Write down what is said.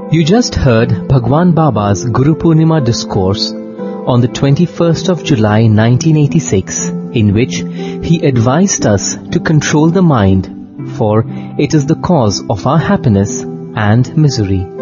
You just heard Bhagwan Baba's Guru Purnima discourse on the 21st of July 1986, in which he advised us to control the mind, for it is the cause of our happiness and misery.